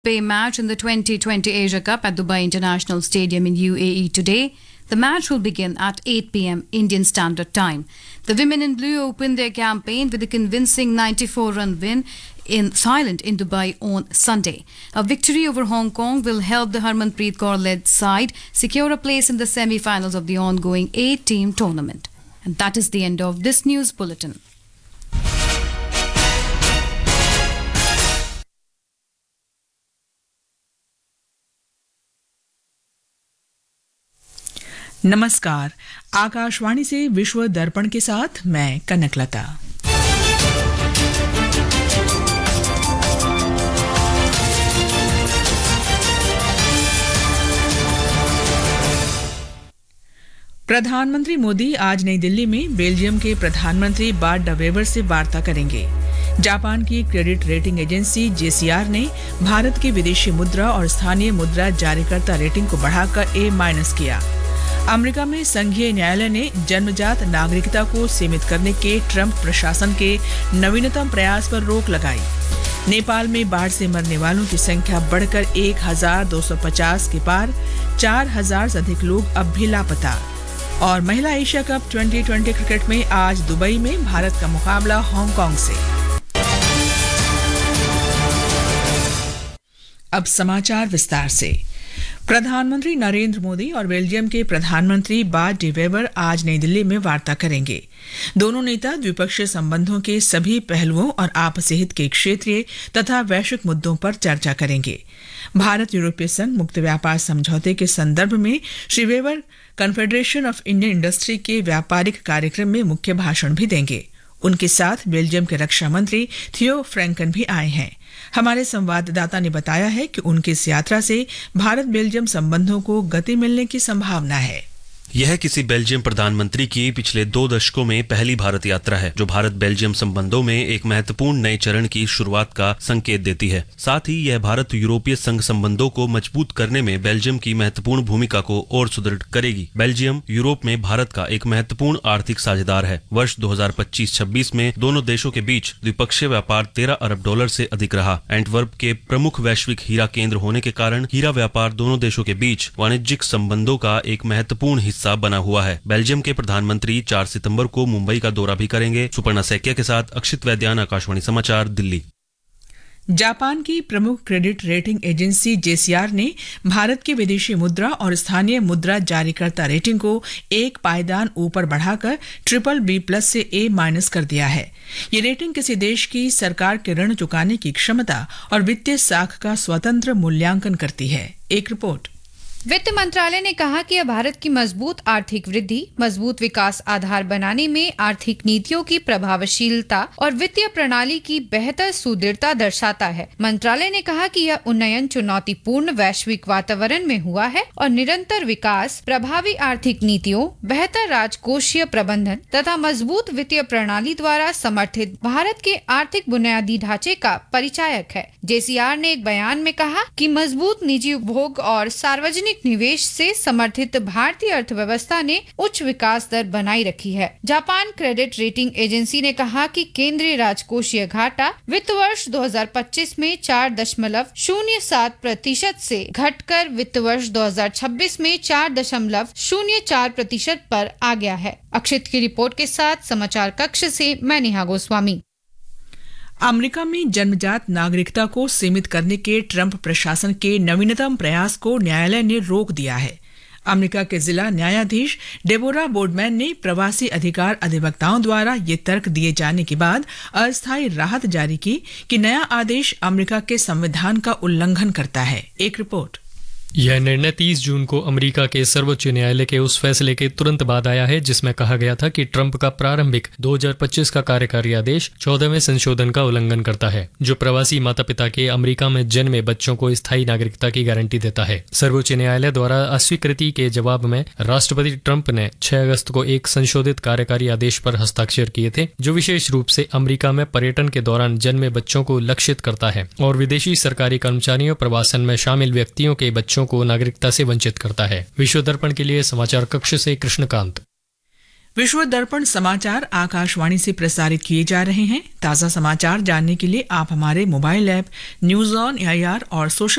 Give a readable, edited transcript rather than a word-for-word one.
match in the 2020 Asia Cup at Dubai International Stadium in UAE today. The match will begin at 8 p.m. Indian Standard Time. The women in blue opened their campaign with a convincing 94-run win in silent in Dubai on Sunday. A victory over Hong Kong will help the Harmanpreet Kaur-led side secure a place in the semi-finals of the ongoing 8-team tournament. And that is the end of this news bulletin. नमस्कार, आकाशवाणी से विश्व दर्पण के साथ मैं कनकलता। प्रधानमंत्री मोदी आज नई दिल्ली में बेल्जियम के प्रधानमंत्री बार्ट डे वेवर से वार्ता करेंगे। जापान की क्रेडिट रेटिंग एजेंसी JCR ने भारत की विदेशी मुद्रा और स्थानीय मुद्रा जारीकर्ता रेटिंग को बढ़ाकर A- किया। अमेरिका में संघीय न्यायालय ने जन्मजात नागरिकता को सीमित करने के ट्रंप प्रशासन के नवीनतम प्रयास पर रोक लगाई। नेपाल में बाढ़ से मरने वालों की संख्या बढ़कर 1250 के पार, 4000 से अधिक लोग अब भी लापता। और महिला एशिया कप 2020 क्रिकेट में आज दुबई में भारत का मुकाबला हांगकांग से। अब समाचार विस्तार से। प्रधानमंत्री नरेंद्र मोदी और बेल्जियम के प्रधानमंत्री बार्ट डे वेवर आज नई दिल्ली में वार्ता करेंगे। दोनों नेता द्विपक्षीय संबंधों के सभी पहलुओं और आपसी हित के क्षेत्रीय तथा वैश्विक मुद्दों पर चर्चा करेंगे। भारत यूरोपीय संघ मुक्त व्यापार समझौते के संदर्भ में Shri waiver confederation of Indian industry के व्यापारिक कार्यक्रम में मुख्य भाषण भी देंगे। उनके साथ बेल्जियम के रक्षा मंत्री थियो फ्रैंकन भी आए हैं। हमारे संवाददाता ने बताया है कि उनकी इस यात्रा से भारत बेल्जियम संबंधों को गति मिलने की संभावना है। यह किसी बेल्जियम प्रधानमंत्री की पिछले 2 दशकों में पहली भारत यात्रा है, जो भारत बेल्जियम संबंधों में एक महत्वपूर्ण नए चरण की शुरुआत का संकेत देती है। साथ ही यह भारत यूरोपीय संघ संबंधों को मजबूत करने में बेल्जियम की महत्वपूर्ण भूमिका को और सुदृढ़ करेगी। बेल्जियम यूरोप में भारत का एक महत्वपूर्ण आर्थिक साझेदार है। वर्ष 2025-26 में दोनों देशों के बीच द्विपक्षीय व्यापार $13 अरब से अधिक रहा। एंटवर्प के प्रमुख वैश्विक हीरा केंद्र होने के कारण हीरा व्यापार दोनों देशों के बीच वाणिज्यिक संबंधों का एक महत्वपूर्ण हिस्सा बना हुआ है। बेल्जियम के प्रधानमंत्री 4 सितंबर को मुंबई का दौरा भी करेंगे। सुपर्णा सैकिया के साथ अक्षित वैद्यान, आकाशवाणी समाचार, दिल्ली। जापान की प्रमुख क्रेडिट रेटिंग एजेंसी JCR ने भारत की विदेशी मुद्रा और स्थानीय मुद्रा जारीकर्ता रेटिंग को एक पायदान ऊपर बढ़ाकर BBB+ से A- कर दिया है। ये रेटिंग किसी देश की सरकार के ऋण चुकाने की क्षमता और वित्तीय साख का स्वतंत्र मूल्यांकन करती है। एक रिपोर्ट। वित्त मंत्रालय ने कहा कि यह भारत की मजबूत आर्थिक वृद्धि, मजबूत विकास आधार बनाने में आर्थिक नीतियों की प्रभावशीलता और वित्तीय प्रणाली की बेहतर सुदृढ़ता दर्शाता है। मंत्रालय ने कहा कि यह उन्नयन चुनौतीपूर्ण वैश्विक वातावरण में हुआ है और निरंतर विकास, प्रभावी आर्थिक नीतियों, बेहतर राजकोषीय प्रबंधन तथा मजबूत वित्तीय प्रणाली द्वारा समर्थित भारत के आर्थिक बुनियादी ढांचे का परिचायक है। JCR ने एक बयान में कहा कि मजबूत निजी उपभोग और सार्वजनिक निवेश से समर्थित भारतीय अर्थव्यवस्था ने उच्च विकास दर बनाई रखी है। जापान क्रेडिट रेटिंग एजेंसी ने कहा कि केंद्रीय राजकोषीय घाटा वित्त वर्ष 2025 में 4.07% से घटकर वित्त वर्ष 2026 में 4.04% पर आ गया है। अक्षित की रिपोर्ट के साथ समाचार कक्ष से मैं नेहा गोस्वामी। अमेरिका में जन्मजात नागरिकता को सीमित करने के ट्रंप प्रशासन के नवीनतम प्रयास को न्यायालय ने रोक दिया है। अमेरिका के जिला न्यायाधीश डेबोरा बोर्डमैन ने प्रवासी अधिकार अधिवक्ताओं द्वारा ये तर्क दिए जाने के बाद अस्थायी राहत जारी की कि नया आदेश अमेरिका के संविधान का उल्लंघन करता है। एक रिपोर्ट। यह निर्णय 30 जून को अमेरिका के सर्वोच्च न्यायालय के उस फैसले के तुरंत बाद आया है जिसमें कहा गया था कि ट्रंप का प्रारंभिक 2025 का कार्यकारी आदेश 14वें संशोधन का उल्लंघन करता है, जो प्रवासी माता पिता के अमेरिका में जन्मे बच्चों को स्थायी नागरिकता की गारंटी देता है। सर्वोच्च न्यायालय द्वारा अस्वीकृति के जवाब में राष्ट्रपति ट्रंप ने 6 अगस्त को एक संशोधित कार्यकारी आदेश पर हस्ताक्षर किए थे, जो विशेष रूप से अमेरिका में पर्यटन के दौरान जन्मे बच्चों को लक्षित करता है और विदेशी सरकारी कर्मचारियों, प्रवासन में शामिल व्यक्तियों के बच्चों को नागरिकता से वंचित करता है। विश्व दर्पण के लिए समाचार कक्ष से कृष्णकांत। विश्व दर्पण समाचार आकाशवाणी से प्रसारित किए जा रहे हैं। ताज़ा समाचार जानने के लिए आप हमारे mobile app news on AIR और सोशल